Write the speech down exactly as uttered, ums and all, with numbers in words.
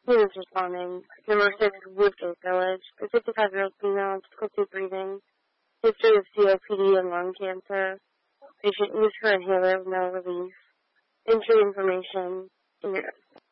He was responding. Number six, Woodgate Village. A fifty-five-year-old female, difficulty breathing. History of C O P D and lung cancer. Patient used her inhaler with no relief. Entry information in your